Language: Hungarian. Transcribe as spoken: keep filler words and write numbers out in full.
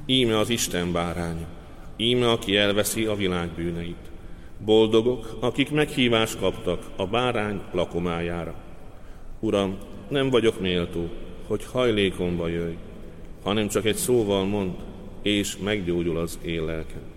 íme az Isten báránya, íme aki elveszi a világ bűneit. Boldogok, akik meghívást kaptak a bárány lakomájára. Uram, nem vagyok méltó, hogy hajlékomba jöjj, hanem csak egy szóval mondd, és meggyógyul az én lelkem.